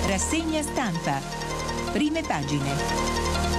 Rassegna stampa. Prime pagine.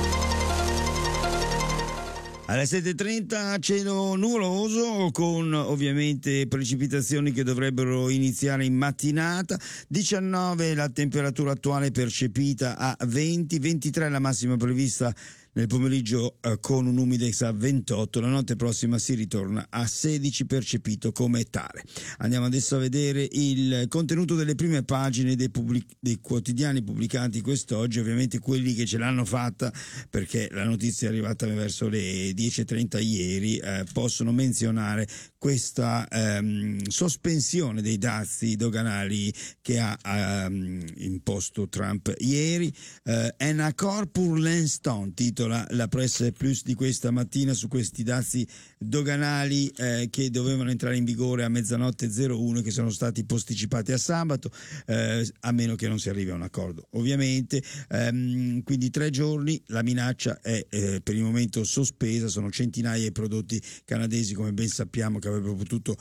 Alle 7.30 cielo nuvoloso con ovviamente precipitazioni che dovrebbero iniziare in mattinata. 19 la temperatura attuale percepita a 20, 23 la massima prevista nel pomeriggio con un humidex a 28, la notte prossima si ritorna a 16 percepito come tale. Andiamo adesso a vedere il contenuto delle prime pagine dei quotidiani pubblicati quest'oggi, ovviamente quelli che ce l'hanno fatta perché la notizia è arrivata verso le 10.30 ieri, possono menzionare questa sospensione dei dazi doganali che ha imposto Trump ieri. Un accord pour l'instant, titola la Presse Plus di questa mattina su questi dazi doganali che dovevano entrare in vigore a mezzanotte 01, che sono stati posticipati a sabato, a meno che non si arrivi a un accordo ovviamente. Quindi 3 giorni, la minaccia è per il momento sospesa, sono centinaia i prodotti canadesi, come ben sappiamo, che avrebbero potuto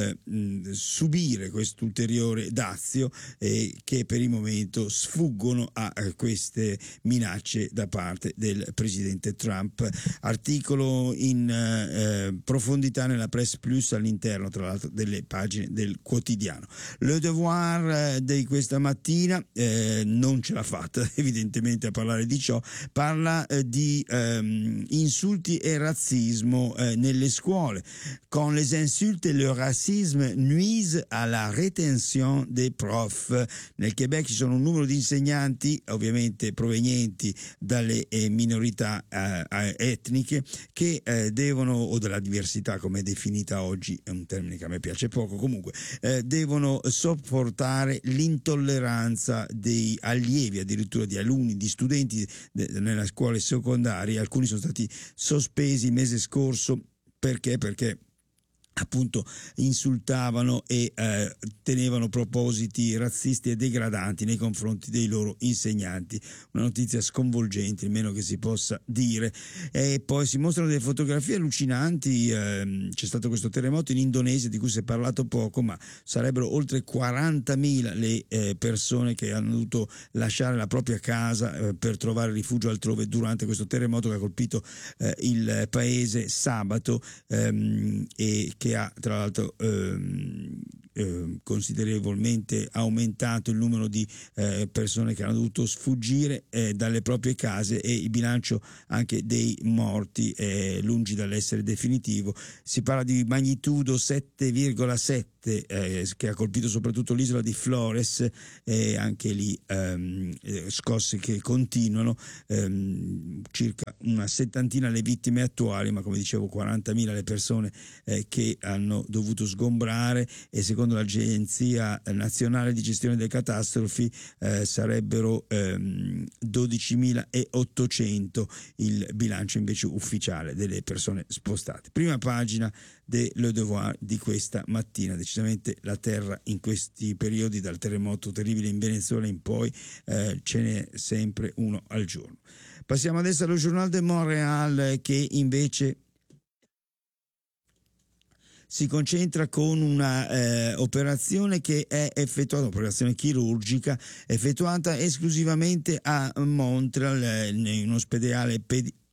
subire questo ulteriore dazio e che per il momento sfuggono a queste minacce da parte del presidente Trump. Articolo in profondità nella Presse Plus all'interno, tra l'altro, delle pagine del quotidiano. Le Devoir di questa mattina non ce l'ha fatta evidentemente a parlare di ciò, parla di insulti e razzismo nelle scuole. Quand les insultes et le racisme nuisent à la rétention des profs. Nel Quebec ci sono un numero di insegnanti, ovviamente provenienti dalle minorità etniche, che devono, o della diversità come è definita oggi, è un termine che a me piace poco, comunque devono sopportare l'intolleranza dei allievi, addirittura di alunni, di studenti nelle scuole secondarie. Alcuni sono stati sospesi il mese scorso perché appunto insultavano e tenevano propositi razzisti e degradanti nei confronti dei loro insegnanti. Una notizia sconvolgente, il meno che si possa dire. E poi si mostrano delle fotografie allucinanti. C'è stato questo terremoto in Indonesia di cui si è parlato poco, ma sarebbero oltre 40.000 le persone che hanno dovuto lasciare la propria casa per trovare rifugio altrove durante questo terremoto che ha colpito il paese sabato e che ha tra l'altro considerevolmente aumentato il numero di persone che hanno dovuto sfuggire dalle proprie case, e il bilancio anche dei morti è lungi dall'essere definitivo. Si parla di magnitudo 7,7 che ha colpito soprattutto l'isola di Flores, e anche lì scosse che continuano, circa una settantina le vittime attuali, ma come dicevo 40.000 le persone che hanno dovuto sgombrare, e secondo l'Agenzia Nazionale di Gestione delle Catastrofi sarebbero 12.800 il bilancio invece ufficiale delle persone spostate. Prima pagina de Le Devoir di questa mattina. Decisamente la terra in questi periodi, dal terremoto terribile in Venezuela in poi, ce n'è sempre uno al giorno. Passiamo adesso allo Journal de Montréal, che invece si concentra con una operazione che è effettuata, un'operazione chirurgica effettuata esclusivamente a Montreal, in un ospedale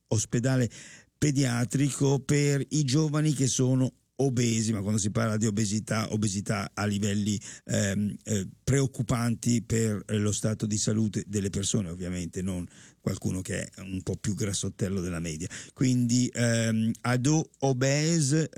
pediatrico per i giovani che sono obesi, ma quando si parla di obesità a livelli preoccupanti per lo stato di salute delle persone, ovviamente non qualcuno che è un po' più grassottello della media. Quindi ados obèses,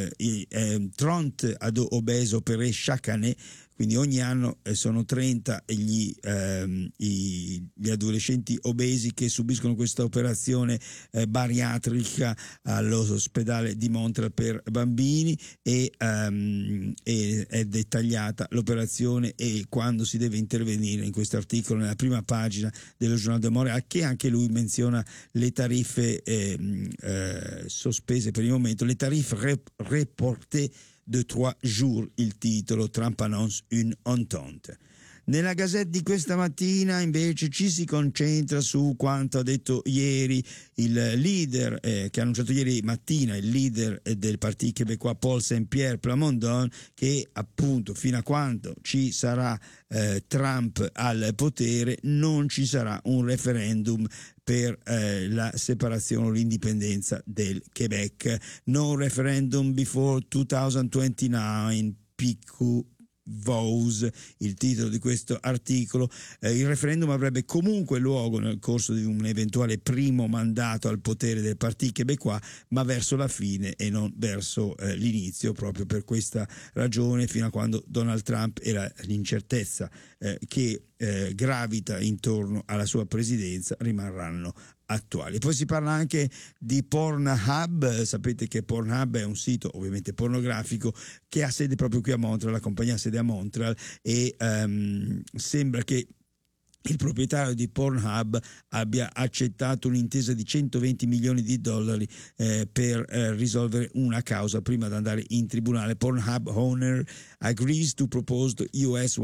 30 ados obèses opérés chaque année, quindi ogni anno sono 30 gli adolescenti obesi che subiscono questa operazione bariatrica all'ospedale di Montreal per bambini, e è dettagliata l'operazione e quando si deve intervenire in questo articolo nella prima pagina dello Journal de Montréal, che anche lui menziona le tariffe sospese per il momento, le tariffe reportées de 3 jours, il titolo. Trump annonce une entente. Nella Gazette di questa mattina invece ci si concentra su quanto ha detto ieri il leader, che ha annunciato ieri mattina il leader del Parti Québécois Paul Saint-Pierre Plamondon, che appunto fino a quando ci sarà Trump al potere non ci sarà un referendum per la separazione o l'indipendenza del Quebec. No referendum before 2029, PQ Vows, il titolo di questo articolo. Il referendum avrebbe comunque luogo nel corso di un eventuale primo mandato al potere del Parti Québécois, ma verso la fine e non verso l'inizio, proprio per questa ragione, fino a quando Donald Trump e l'incertezza che gravita intorno alla sua presidenza rimarranno attuali. Poi si parla anche di Pornhub. Sapete che Pornhub è un sito ovviamente pornografico che ha sede proprio qui a Montreal, la compagnia ha sede a Montreal, e sembra che il proprietario di Pornhub abbia accettato un'intesa di $120 milioni per risolvere una causa prima di andare in tribunale. Pornhub owner agrees to propose the US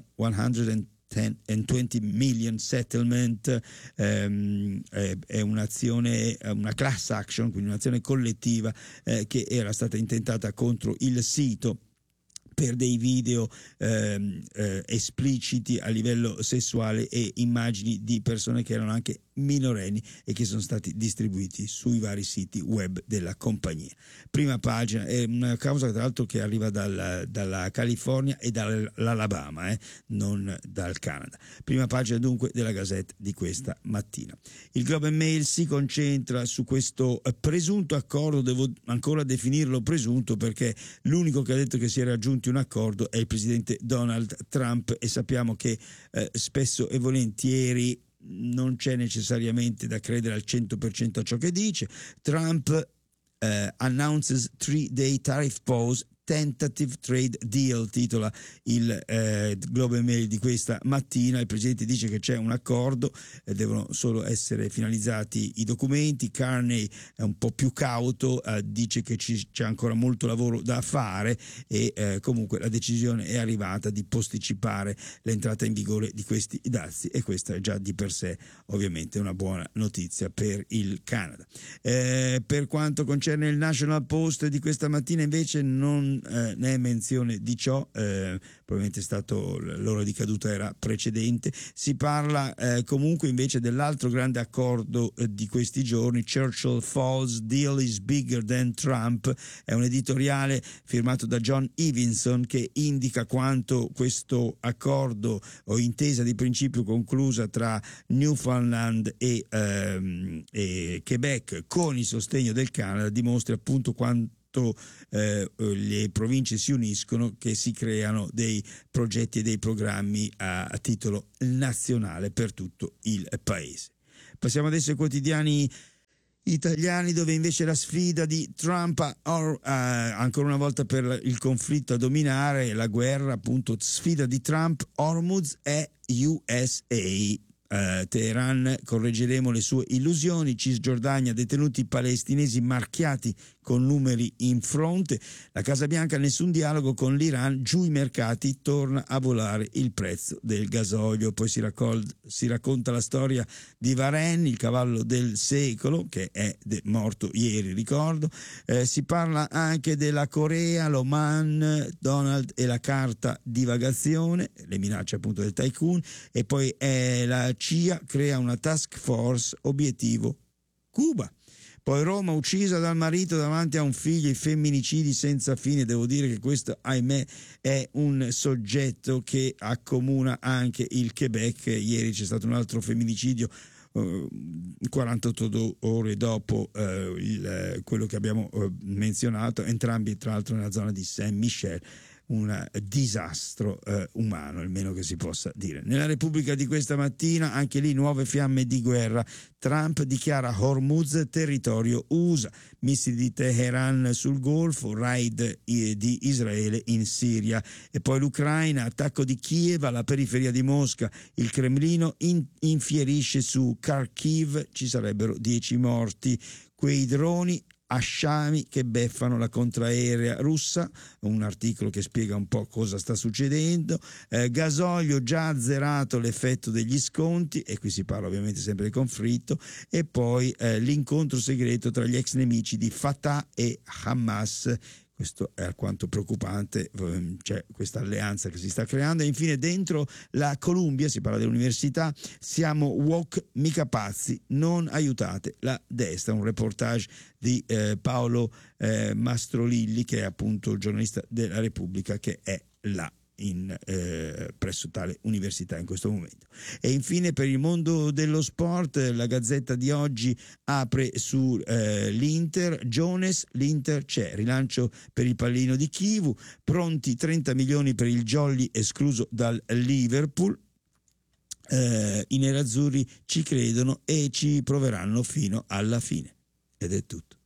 120 million settlement. È un'azione, una class action, quindi un'azione collettiva che era stata intentata contro il sito per dei video espliciti a livello sessuale e immagini di persone che erano anche minorenni e che sono stati distribuiti sui vari siti web della compagnia. Prima pagina, è una causa tra l'altro che arriva dalla California e dall'Alabama, non dal Canada. Prima pagina dunque della Gazette di questa mattina. Il Globe and Mail si concentra su questo presunto accordo. Devo ancora definirlo presunto perché l'unico che ha detto che si è raggiunto un accordo è il presidente Donald Trump, e sappiamo che spesso e volentieri non c'è necessariamente da credere al 100% a ciò che dice. Trump announces 3-day tariff pause, tentative trade deal, titola il Globe and Mail di questa mattina. Il presidente dice che c'è un accordo, devono solo essere finalizzati i documenti. Carney è un po' più cauto, dice che c'è ancora molto lavoro da fare e comunque la decisione è arrivata di posticipare l'entrata in vigore di questi dazi, e questa è già di per sé ovviamente una buona notizia per il Canada. Per quanto concerne il National Post di questa mattina invece non ne è menzione di ciò, probabilmente l'ora di caduta era precedente. Si parla comunque invece dell'altro grande accordo di questi giorni, Churchill Falls, deal is bigger than Trump. È un editoriale firmato da John Evinson che indica quanto questo accordo o intesa di principio conclusa tra Newfoundland e Quebec con il sostegno del Canada dimostri appunto quanto le province si uniscono, che si creano dei progetti e dei programmi a titolo nazionale per tutto il paese. Passiamo adesso ai quotidiani italiani, dove invece la sfida di Trump ancora una volta per il conflitto a dominare, la guerra, appunto, sfida di Trump, Hormuz è USA. Teheran, correggeremo le sue illusioni. Cisgiordania, detenuti palestinesi marchiati con numeri in fronte. La Casa Bianca, nessun dialogo con l'Iran, giù i mercati, torna a volare il prezzo del gasolio. Poi si racconta la storia di Varenne, il cavallo del secolo, che è morto ieri, ricordo. Si parla anche della Corea, l'Oman, Donald e la carta divagazione, le minacce appunto del tycoon, e poi la CIA crea una task force, obiettivo Cuba. Poi Roma, uccisa dal marito davanti a un figlio, i femminicidi senza fine. Devo dire che questo, ahimè, è un soggetto che accomuna anche il Quebec. Ieri c'è stato un altro femminicidio 48 ore dopo quello che abbiamo menzionato, entrambi tra l'altro nella zona di Saint-Michel. Un disastro umano, almeno che si possa dire. Nella Repubblica di questa mattina, anche lì nuove fiamme di guerra. Trump dichiara Hormuz territorio USA, missili di Teheran sul Golfo, raid di Israele in Siria. E poi l'Ucraina, attacco di Kiev alla periferia di Mosca. Il Cremlino infierisce su Kharkiv, ci sarebbero 10 morti. Quei droni Asciami che beffano la contraerea russa, un articolo che spiega un po' cosa sta succedendo. Gasolio già azzerato l'effetto degli sconti, e qui si parla ovviamente sempre del conflitto, e poi l'incontro segreto tra gli ex nemici di Fatah e Hamas. Questo è alquanto preoccupante, c'è questa alleanza che si sta creando. E infine dentro la Columbia, si parla dell'università, siamo woke mica pazzi, non aiutate la destra, un reportage di Paolo Mastrolilli, che è appunto il giornalista della Repubblica che è là presso tale università in questo momento. E infine per il mondo dello sport, la Gazzetta di oggi apre su l'Inter. Jones, l'Inter c'è, rilancio per il pallino di Chivu, pronti 30 milioni per il Jolly escluso dal Liverpool. I nerazzurri ci credono e ci proveranno fino alla fine, ed è tutto.